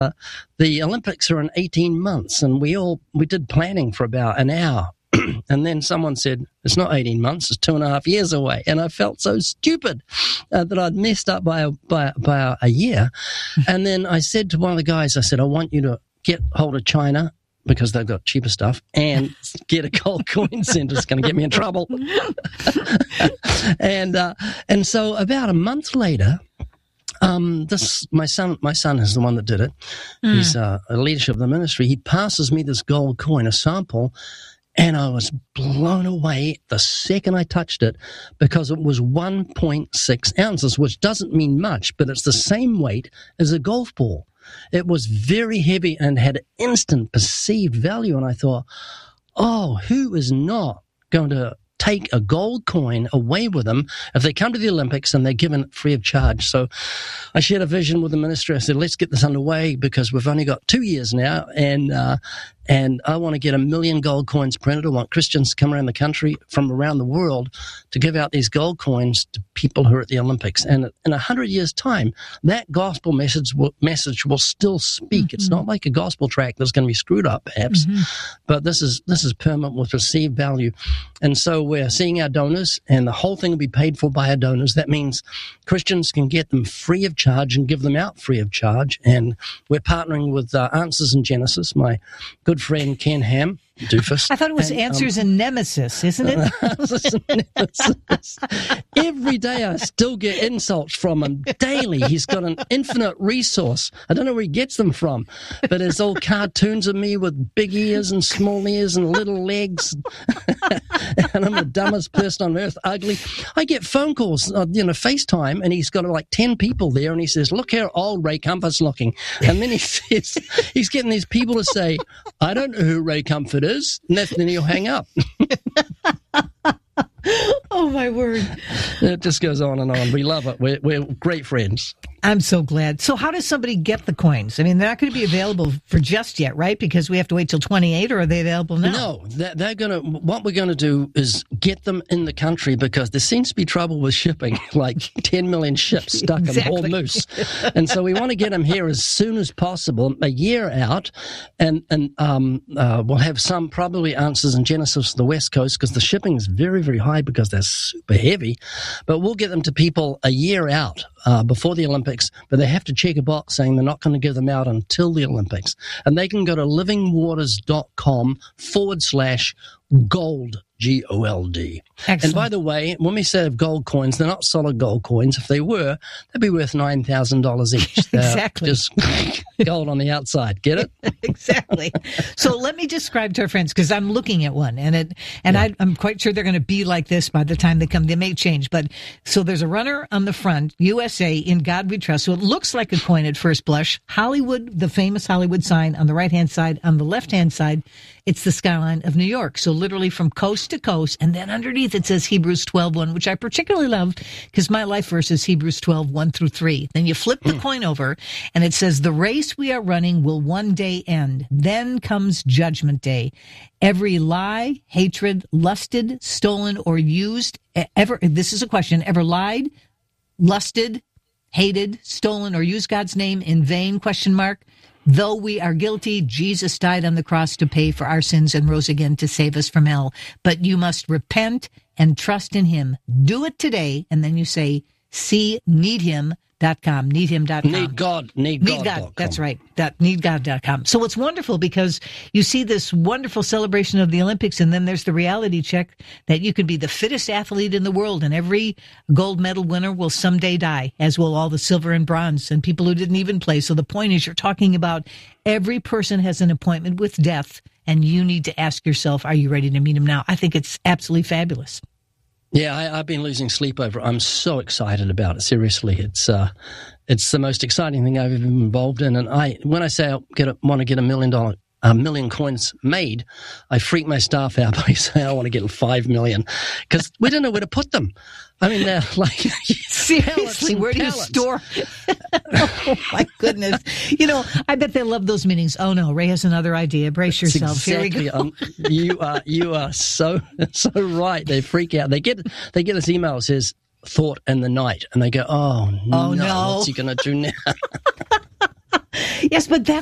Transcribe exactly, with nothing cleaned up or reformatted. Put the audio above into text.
uh, the Olympics are in eighteen months, and we all we did planning for about an hour. And then someone said, it's not eighteen months, it's two and a half years away. And I felt so stupid uh, that I'd messed up by a, by, by a, a year. And then I said to one of the guys, I said, I want you to get hold of China because they've got cheaper stuff and get a gold coin center. It's going to get me in trouble. and uh, and so about a month later, Um, this my son. My son is the one that did it. Mm. He's uh, a leadership of the ministry. He passes me this gold coin, a sample, and I was blown away the second I touched it because it was one point six ounces, which doesn't mean much, but it's the same weight as a golf ball. It was very heavy and had instant perceived value, and I thought, oh, who is not going to take a gold coin away with them if they come to the Olympics and they're given it free of charge? So I shared a vision with the ministry. I said, let's get this underway because we've only got two years now, and uh, and I want to get a million gold coins printed. I want Christians to come around the country from around the world to give out these gold coins to people who are at the Olympics. And in a hundred years' time, that gospel message will, message will still speak. Mm-hmm. It's not like a gospel track that's going to be screwed up, perhaps, mm-hmm. but this is this is permanent with received value. And so we're seeing our donors, and the whole thing will be paid for by our donors. That means Christians can get them free of charge and give them out free of charge. And we're partnering with uh, Answers in Genesis, my good friend Ken Ham, Doofus. I thought it was and, Answers um, in Nemesis, isn't it? Nemesis. Every day I still get insults from him daily. He's got an infinite resource. I don't know where he gets them from, but it's all cartoons of me with big ears and small ears and little legs. And I'm the dumbest person on earth, ugly. I get phone calls, uh, you know, FaceTime, and he's got like ten people there, and he says, look how old Ray Comfort's looking. And then he says, he's getting these people to say, I don't know who Ray Comfort is. And then he'll hang up. Oh, my word. It just goes on and on. We love it. We're, we're great friends. I'm so glad. So how does somebody get the coins? I mean, they're not going to be available for just yet, right? Because we have to wait till twenty-eight, or are they available now? No, they're, they're going to, what we're going to do is get them in the country because there seems to be trouble with shipping, like ten million ships stuck exactly. in Hormuz. And so we want to get them here as soon as possible, a year out. And, and um, uh, we'll have some probably Answers in Genesis to the West Coast because the shipping is very, very high because they're super heavy. But we'll get them to people a year out uh, before the Olympics. But they have to check a box saying they're not going to give them out until the Olympics. And they can go to livingwaters.com forward slash gold, G O L D. Excellent. And by the way, when we say gold coins, they're not solid gold coins. If they were, they'd be worth nine thousand dollars each. Exactly. Just gold on the outside. Get it? Exactly. So let me describe to our friends, because I'm looking at one, and it, and yeah. I, I'm quite sure they're going to be like this by the time they come. They may change, but so there's a runner on the front, U S A, In God We Trust. So it looks like a coin at first blush. Hollywood, the famous Hollywood sign on the right-hand side. On the left-hand side, it's the skyline of New York. So literally from coast to coast. And then underneath it says Hebrews twelve one, which I particularly love because my life verse is Hebrews twelve one through three. Then you flip the mm. coin over and it says, the race we are running will one day end. Then comes judgment day. Every lie, hatred, lusted, stolen, or used, ever, this is a question, ever lied, lusted, hated, stolen, or used God's name in vain, question mark. Though we are guilty, Jesus died on the cross to pay for our sins and rose again to save us from hell. But you must repent and trust in him. Do it today. And then you say, see, need him. Dot com, need him dot com. Need God, need God. Need God, that's right. That need God dot com. So it's wonderful because you see this wonderful celebration of the Olympics, and then there's the reality check that you could be the fittest athlete in the world, and every gold medal winner will someday die, as will all the silver and bronze, and people who didn't even play. So the point is, you're talking about every person has an appointment with death, and you need to ask yourself, are you ready to meet him now? I think it's absolutely fabulous. Yeah, I, I've been losing sleep over it. I'm so excited about it. Seriously, it's uh, it's the most exciting thing I've ever been involved in. And I, when I say I get a, want to get a million dollar, a million coins made, I freak my staff out by saying I want to get five million because we don't know where to put them. I mean, they're like seriously, where do you pallets. store? Oh my goodness! You know, I bet they love those meetings. Oh no, Ray has another idea. Brace That's yourself. Exactly. Here we go. Um, you are you are so so right. They freak out. They get they get this email that says "thought in the night," and they go, "Oh, oh no, no. what's he going to do now?" Yes, but that's